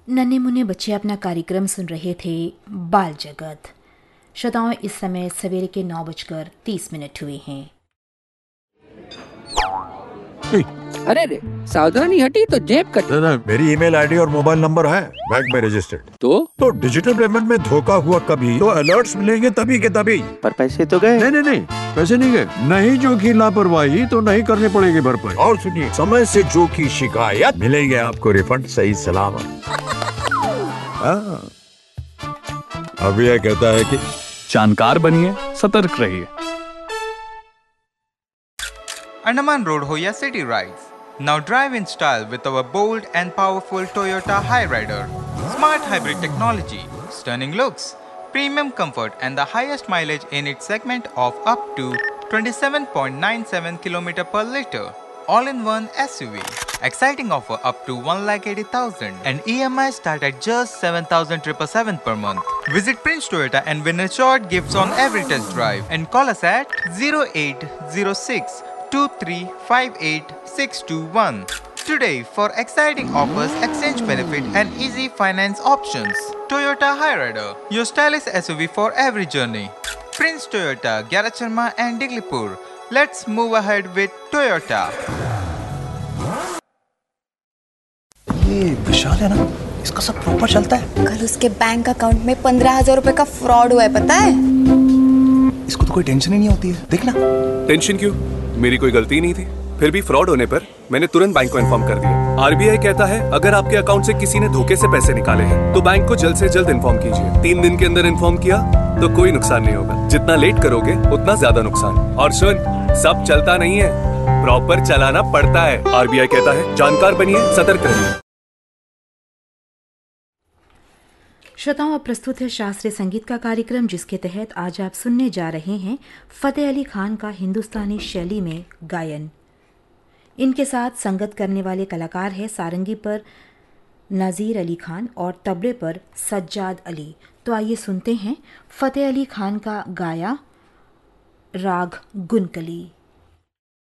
नन्हे मुन्ने बच्चे अपना कार्यक्रम सुन रहे थे बाल जगत। श्रोताओं, इस समय सवेरे के 9:30 हुए हैं। अरे रे, सावधानी हटी तो जेब कटी। ना, मेरी ईमेल आईडी और मोबाइल नंबर है बैंक में रजिस्टर्ड। तो डिजिटल पेमेंट में धोखा हुआ कभी तो अलर्ट्स मिलेंगे तभी के तभी। पर पैसे तो गए। नहीं, पैसे नहीं गए। नहीं जो की लापरवाही तो नहीं करनी पड़ेगी भरपाई। और सुनिए, समय से जो की शिकायत मिलेगी आपको रिफंड सही सलामत। अब यह कहता है कि जानकार बनिए, सतर्क रहिए। Andaman Road Hoya City Rides. Now drive in style with our bold and powerful Toyota Hyryder. Smart hybrid technology, stunning looks, premium comfort and the highest mileage in its segment of up to 27.97 km per liter. All-in-one SUV. Exciting offer up to 1,80,000 and EMI start at just 7,777 per month. Visit Prince Toyota and win assured gifts on every test drive and call us at 0806 2358621 today for exciting offers, exchange benefit and easy finance options. Toyota Hyryder, your stylish SUV for every journey. Prince Toyota, Gyaracharma and Diglipur. Let's move ahead with Toyota. ये विशाल है ना, इसका सब proper चलता है। कल उसके bank account में 15,000 रुपए का फ्रॉड हुआ है, पता है? इसको तो कोई टेंशन ही नहीं होती है। देखना। टेंशन क्यों? मेरी कोई गलती नहीं थी। फिर भी फ्रॉड होने पर मैंने तुरंत बैंक को इन्फॉर्म कर दिया। आरबीआई कहता है अगर आपके अकाउंट से किसी ने धोखे से पैसे निकाले हैं तो बैंक को जल्द से जल्द इन्फॉर्म कीजिए। 3 दिन के अंदर इन्फॉर्म किया तो कोई नुकसान नहीं होगा। जितना लेट करोगे उतना ज्यादा नुकसान। और सुन, सब चलता नहीं है, प्रॉपर चलाना पड़ता है। आरबीआई कहता है जानकार बनिए, सतर्क रहिए। श्रोताओं, अब प्रस्तुत है शास्त्रीय संगीत का कार्यक्रम, जिसके तहत आज आप सुनने जा रहे हैं फतेह अली खान का हिंदुस्तानी शैली में गायन। इनके साथ संगत करने वाले कलाकार हैं सारंगी पर नाज़ीर अली खान और तबले पर सज्जाद अली। तो आइए सुनते हैं फतेह अली खान का गाया राग गुनकली।